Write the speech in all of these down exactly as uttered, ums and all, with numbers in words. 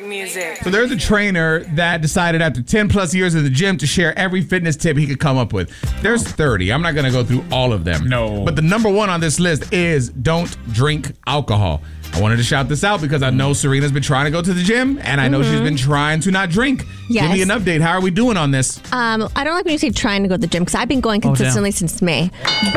music. So there's a trainer that decided after ten plus years in the gym to share every fitness tip he could come up with. There's thirty. I'm not going to go through all of them. No. But the number one on this list is don't drink alcohol. I wanted to shout this out because I know Serena's been trying to go to the gym, and I know mm-hmm. she's been trying to not drink. Yes. Give me an update. How are we doing on this? Um, I don't like when you say trying to go to the gym because I've been going consistently oh, since May. But,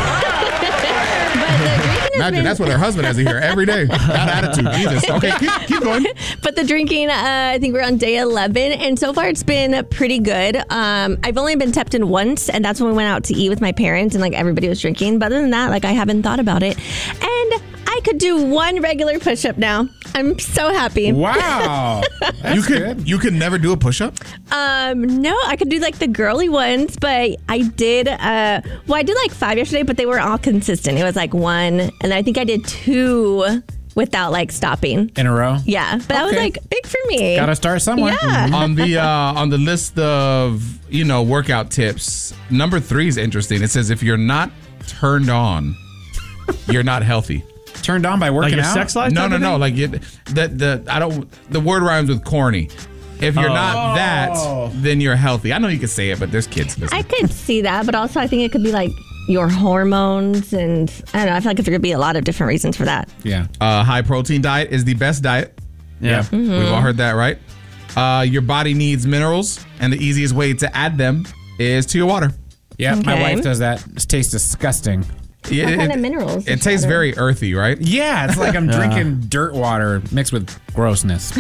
but the drinking Imagine been... that's what her husband has to hear every day. That attitude. Jesus. Okay, keep, keep going. But the drinking, uh, I think we're on day eleven, and so far it's been pretty good. Um, I've only been tempted once, and that's when we went out to eat with my parents, and like everybody was drinking. But other than that, like I haven't thought about it. And I could do one regular push-up now. I'm so happy. Wow. That's you could good. You could never do a push-up? Um, no, I could do like the girly ones, but I did, uh, well, I did like five yesterday, but they were all consistent. It was like one, and I think I did two without like stopping. In a row? Yeah, but okay. that was like big for me. Gotta start somewhere. Yeah. Mm-hmm. On the, uh, on the list of, you know, workout tips, number three is interesting. It says if you're not turned on, you're not healthy. Turned on by working like your out? Sex life? No, no, no. Like it, the the I don't. The word rhymes with corny. If you're oh. not that, then you're healthy. I know you can say it, but there's kids listening. I could see that, but also I think it could be like your hormones, and I don't know. I feel like there could be a lot of different reasons for that. Yeah. Uh, high protein diet is the best diet. Yeah. Mm-hmm. We've all heard that, right? Uh, your body needs minerals, and the easiest way to add them is to your water. Yeah, okay. my wife does that. It tastes disgusting. Yeah, what it, kind of minerals? It tastes water? very earthy, right? Yeah, it's like I'm Yeah. drinking dirt water mixed with grossness.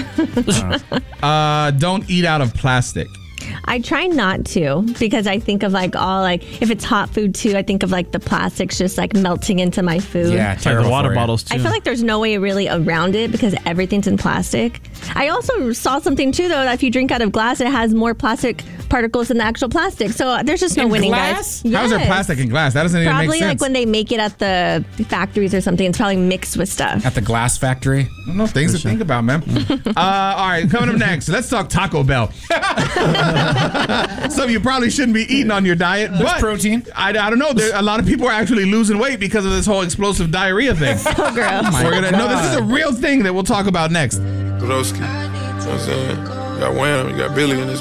uh, don't eat out of plastic. I try not to because I think of like all like if it's hot food too, I think of like the plastics just like melting into my food. Yeah, Like terrible the water for you. bottles too. I feel like there's no way really around it because everything's in plastic. I also saw something too though that if you drink out of glass, it has more plastic particles than the actual plastic. So there's just no In winning, glass? guys. How is there Yes. plastic in glass? That doesn't even Probably make sense. like when they make it at the factories or something, it's probably mixed with stuff. At the glass factory. I don't know, things to think about, man. uh, all right, coming up next, let's talk Taco Bell. Some of you probably shouldn't be eating on your diet, but protein. I, I don't know. There, a lot of people are actually losing weight because of this whole explosive diarrhea thing. So gross. We're gonna know this is a real thing that we'll talk about next. Broski. You know what I'm saying? You got Wham, you got Billy in this